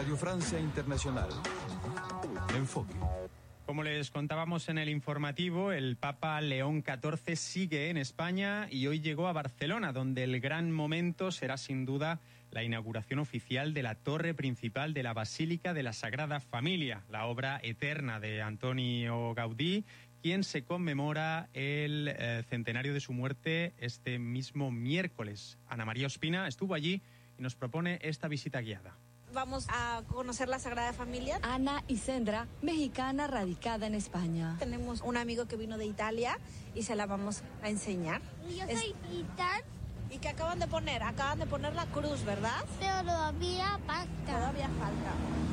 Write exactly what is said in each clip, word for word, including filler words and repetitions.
Radio Francia Internacional. Enfoque. Como les contábamos en el informativo, el Papa León catorce sigue en España y hoy llegó a Barcelona, donde el gran momento será sin duda la inauguración oficial de la torre principal de la Basílica de la Sagrada Familia, la obra eterna de Antonio Gaudí, quien se conmemora el eh, centenario de su muerte este mismo miércoles. Ana María Ospina estuvo allí y nos propone esta visita guiada. Vamos a conocer la Sagrada Familia. Ana Isendra, mexicana radicada en España. Tenemos un amigo que vino de Italia y se la vamos a enseñar. Yo soy es... Itán. ¿Y qué acaban de poner? Acaban de poner la cruz, ¿verdad? Pero todavía falta. Todavía falta.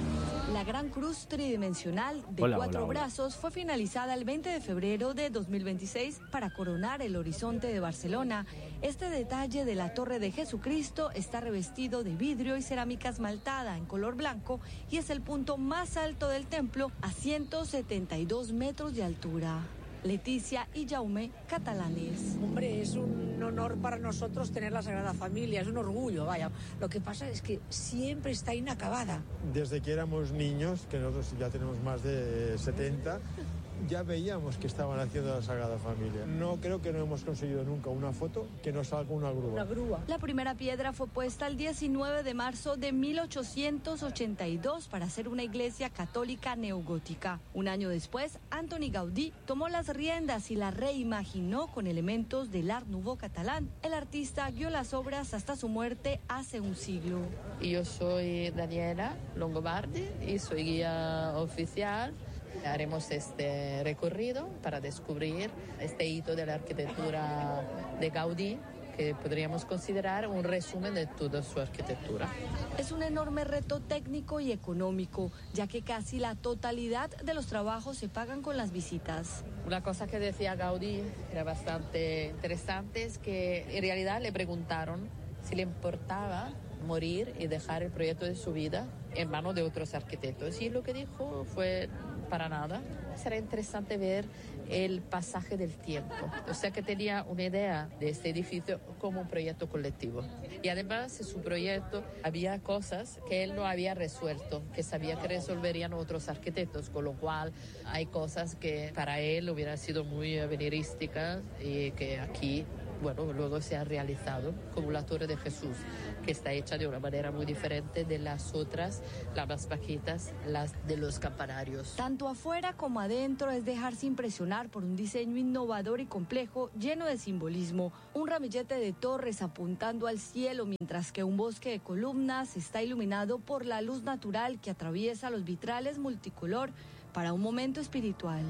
La gran cruz tridimensional de hola, cuatro hola, hola. brazos fue finalizada el veinte de febrero de dos mil veintiséis para coronar el horizonte de Barcelona. Este detalle de la Torre de Jesucristo está revestido de vidrio y cerámica esmaltada en color blanco y es el punto más alto del templo a ciento setenta y dos metros de altura. Leticia y Jaume, catalanes. Hombre, es un honor para nosotros tener la Sagrada Familia, es un orgullo, vaya. Lo que pasa es que siempre está inacabada. Desde que éramos niños, que nosotros ya tenemos más de setenta, ya veíamos que estaban haciendo la Sagrada Familia. No creo que no hemos conseguido nunca una foto que no salga una grúa. Una grúa. La primera piedra fue puesta el diecinueve de marzo de mil ochocientos ochenta y dos para hacer una iglesia católica neogótica. Un año después, Antoni Gaudí tomó las riendas y la reimaginó con elementos del Art Nouveau catalán. El artista guió las obras hasta su muerte hace un siglo. Yo soy Daniela Longobardi y soy guía oficial. Haremos este recorrido para descubrir este hito de la arquitectura de Gaudí, que podríamos considerar un resumen de toda su arquitectura. Es un enorme reto técnico y económico, ya que casi la totalidad de los trabajos se pagan con las visitas. Una cosa que decía Gaudí era bastante interesante, es que en realidad le preguntaron si le importaba morir y dejar el proyecto de su vida en manos de otros arquitectos. Y lo que dijo fue: para nada. Será interesante ver el pasaje del tiempo. O sea que tenía una idea de este edificio como un proyecto colectivo. Y además en su proyecto había cosas que él no había resuelto, que sabía que resolverían otros arquitectos, con lo cual hay cosas que para él hubieran sido muy avenirísticas y que aquí, bueno, luego se ha realizado, como la Torre de Jesús, que está hecha de una manera muy diferente de las otras, las más bajitas, las de los campanarios. Tanto afuera como adentro es dejarse impresionar por un diseño innovador y complejo, lleno de simbolismo. Un ramillete de torres apuntando al cielo, mientras que un bosque de columnas está iluminado por la luz natural que atraviesa los vitrales multicolor para un momento espiritual.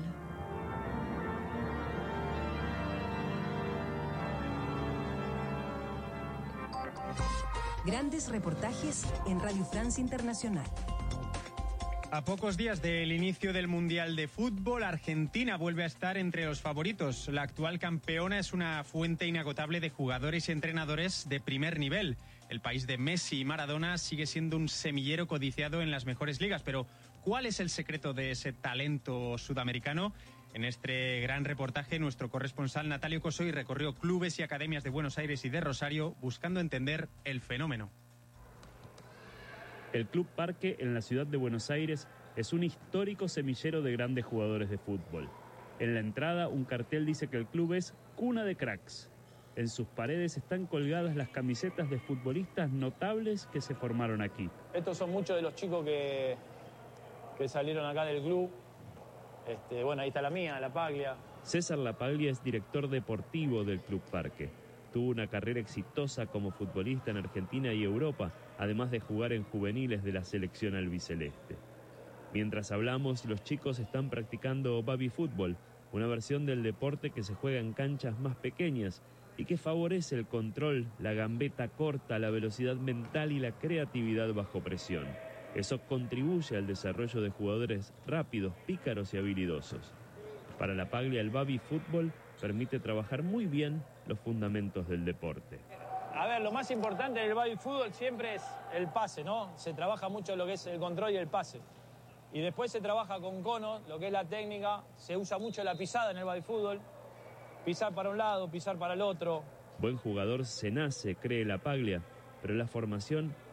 Grandes reportajes en Radio Francia Internacional. A pocos días del inicio del Mundial de Fútbol, Argentina vuelve a estar entre los favoritos. La actual campeona es una fuente inagotable de jugadores y entrenadores de primer nivel. El país de Messi y Maradona sigue siendo un semillero codiciado en las mejores ligas, pero ¿cuál es el secreto de ese talento sudamericano? En este gran reportaje, nuestro corresponsal Natalio Cosoy recorrió clubes y academias de Buenos Aires y de Rosario buscando entender el fenómeno. El Club Parque en la ciudad de Buenos Aires es un histórico semillero de grandes jugadores de fútbol. En la entrada, un cartel dice que el club es cuna de cracks. En sus paredes están colgadas las camisetas de futbolistas notables que se formaron aquí. Estos son muchos de los chicos que, que salieron acá del club. Este, bueno, ahí está la mía, La Paglia. César La Paglia es director deportivo del Club Parque. Tuvo una carrera exitosa como futbolista en Argentina y Europa, además de jugar en juveniles de la selección albiceleste. Mientras hablamos, los chicos están practicando baby fútbol, una versión del deporte que se juega en canchas más pequeñas y que favorece el control, la gambeta corta, la velocidad mental y la creatividad bajo presión. Eso contribuye al desarrollo de jugadores rápidos, pícaros y habilidosos. Para La Paglia, el baby fútbol permite trabajar muy bien los fundamentos del deporte. A ver, lo más importante en el baby fútbol siempre es el pase, ¿no? Se trabaja mucho lo que es el control y el pase. Y después se trabaja con conos, lo que es la técnica. Se usa mucho la pisada en el baby fútbol. Pisar para un lado, pisar para el otro. Buen jugador se nace, cree La Paglia, pero la formación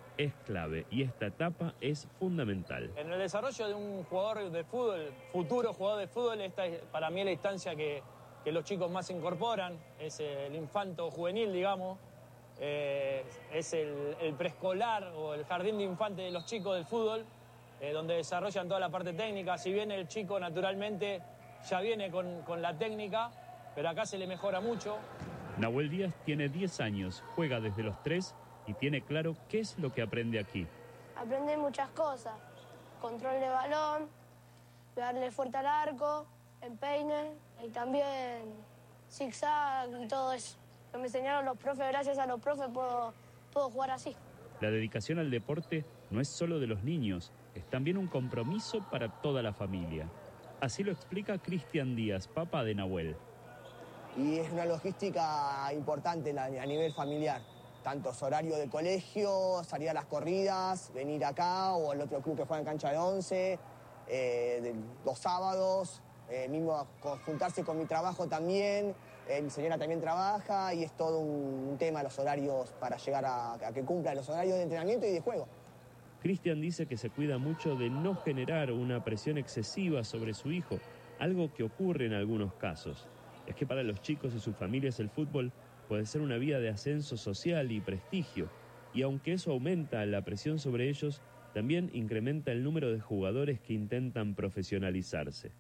es clave y esta etapa es fundamental. En el desarrollo de un jugador de fútbol, futuro jugador de fútbol, esta es para mí la instancia que, que los chicos más incorporan, es el infanto juvenil, digamos, eh, es el, el preescolar o el jardín de infantes de los chicos del fútbol, eh, donde desarrollan toda la parte técnica. Si bien el chico naturalmente ya viene con, con la técnica, pero acá se le mejora mucho. Nahuel Díaz tiene diez años, juega desde los tres y tiene claro qué es lo que aprende aquí. Aprende muchas cosas, control de balón, darle fuerte al arco, empeine y también zigzag y todo eso. Que me enseñaron los profes, gracias a los profes puedo, puedo jugar así. La dedicación al deporte no es solo de los niños, es también un compromiso para toda la familia. Así lo explica Cristian Díaz, papá de Nahuel. Y es una logística importante a nivel familiar. Tanto su horario de colegio, salir a las corridas, venir acá o al otro club que juega en cancha de once, eh, de, los sábados, eh, mismo juntarse con mi trabajo también. Eh, mi señora también trabaja y es todo un, un tema los horarios para llegar a, a que cumplan los horarios de entrenamiento y de juego. Cristian dice que se cuida mucho de no generar una presión excesiva sobre su hijo, algo que ocurre en algunos casos. Es que para los chicos y sus familias el fútbol puede ser una vía de ascenso social y prestigio, y aunque eso aumenta la presión sobre ellos, también incrementa el número de jugadores que intentan profesionalizarse.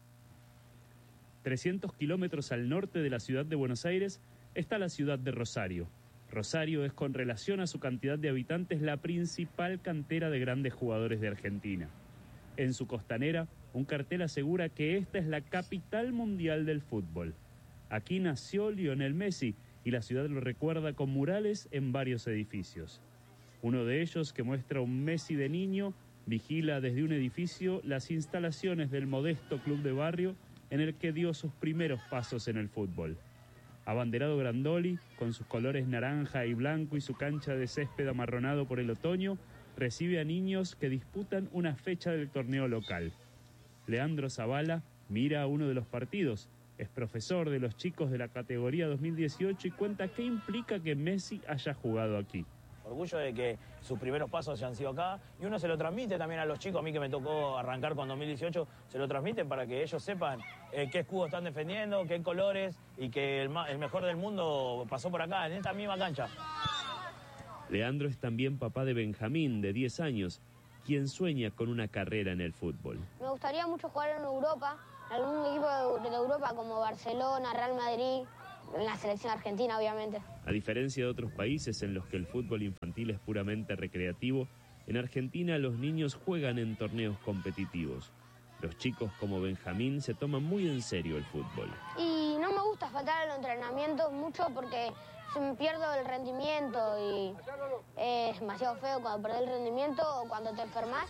trescientos kilómetros al norte de la ciudad de Buenos Aires está la ciudad de Rosario. Rosario es, con relación a su cantidad de habitantes, la principal cantera de grandes jugadores de Argentina. En su costanera, un cartel asegura que esta es la capital mundial del fútbol. Aquí nació Lionel Messi y la ciudad lo recuerda con murales en varios edificios. Uno de ellos, que muestra un Messi de niño, vigila desde un edificio las instalaciones del modesto club de barrio en el que dio sus primeros pasos en el fútbol. Abanderado Grandoli, con sus colores naranja y blanco y su cancha de césped amarronado por el otoño, recibe a niños que disputan una fecha del torneo local. Leandro Zavala mira a uno de los partidos, es profesor de los chicos de la categoría dos mil dieciocho y cuenta qué implica que Messi haya jugado aquí. Orgullo de que sus primeros pasos hayan sido acá y uno se lo transmite también a los chicos. A mí que me tocó arrancar con dos mil dieciocho, se lo transmiten para que ellos sepan eh, qué escudo están defendiendo, qué colores y que el, el mejor del mundo pasó por acá, en esta misma cancha. Leandro es también papá de Benjamín, de diez años, quien sueña con una carrera en el fútbol. Me gustaría mucho jugar en Europa, en algún equipo de, de Europa como Barcelona, Real Madrid, en la selección argentina obviamente. A diferencia de otros países en los que el fútbol infantil es puramente recreativo, en Argentina los niños juegan en torneos competitivos. Los chicos como Benjamín se toman muy en serio el fútbol. Y no me gusta faltar a los entrenamientos mucho porque pierdo el rendimiento y es demasiado feo cuando perdés el rendimiento o cuando te enfermas.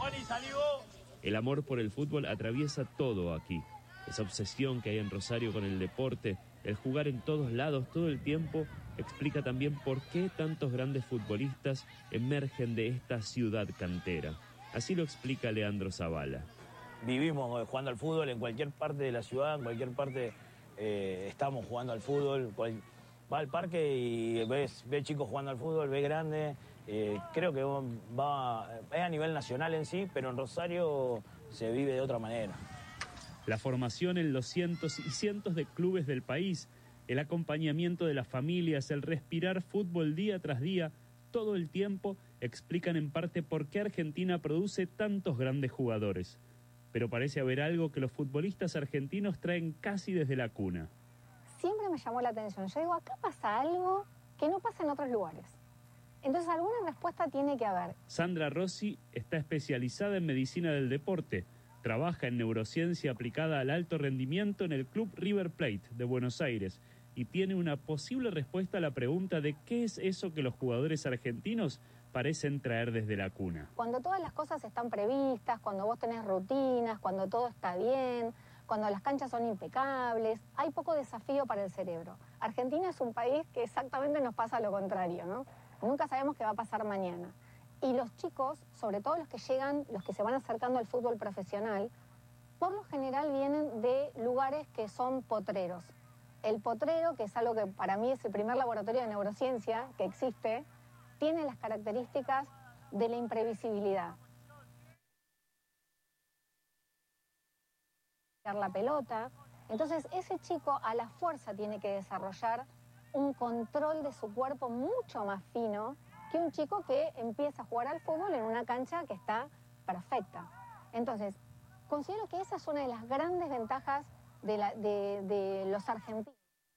El amor por el fútbol atraviesa todo aquí. Esa obsesión que hay en Rosario con el deporte, el jugar en todos lados todo el tiempo, explica también por qué tantos grandes futbolistas emergen de esta ciudad cantera. Así lo explica Leandro Zavala. Vivimos jugando al fútbol en cualquier parte de la ciudad, en cualquier parte eh, estamos jugando al fútbol. Cual, va al parque y ves, ves chicos jugando al fútbol, ves grandes. Eh, creo que va, es a nivel nacional en sí, pero en Rosario se vive de otra manera. La formación en los cientos y cientos de clubes del país, el acompañamiento de las familias, el respirar fútbol día tras día, todo el tiempo, explican en parte por qué Argentina produce tantos grandes jugadores. Pero parece haber algo que los futbolistas argentinos traen casi desde la cuna. Siempre me llamó la atención. Yo digo, acá pasa algo que no pasa en otros lugares. Entonces alguna respuesta tiene que haber. Sandra Rossi está especializada en medicina del deporte. Trabaja en neurociencia aplicada al alto rendimiento en el Club River Plate de Buenos Aires y tiene una posible respuesta a la pregunta de qué es eso que los jugadores argentinos parecen traer desde la cuna. Cuando todas las cosas están previstas, cuando vos tenés rutinas, cuando todo está bien, cuando las canchas son impecables, hay poco desafío para el cerebro. Argentina es un país que exactamente nos pasa lo contrario, ¿no? Nunca sabemos qué va a pasar mañana. Y los chicos, sobre todo los que llegan, los que se van acercando al fútbol profesional, por lo general vienen de lugares que son potreros. El potrero, que es algo que para mí es el primer laboratorio de neurociencia que existe, tiene las características de la imprevisibilidad. La pelota. Entonces ese chico a la fuerza tiene que desarrollar un control de su cuerpo mucho más fino que un chico que empieza a jugar al fútbol en una cancha que está perfecta. Entonces, considero que esa es una de las grandes ventajas de, la, de, de los argentinos.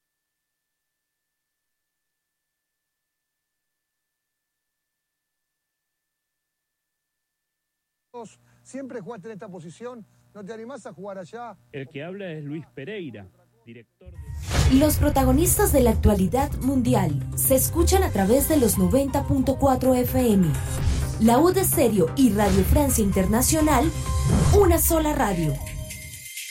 Siempre jugaste en esta posición, ¿no te animás a jugar allá? El que habla es Luis Pereira, director de... Los protagonistas de la actualidad mundial se escuchan a través de los noventa punto cuatro F M. La U de Stereo y Radio Francia Internacional, una sola radio.